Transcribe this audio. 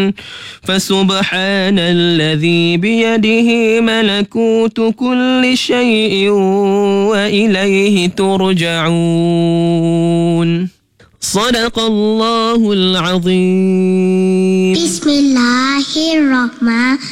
فسبحان الذي بيده ملكوت كل شيء وإليه ترجعون. صدق الله العظيم. بسم الله الرحمن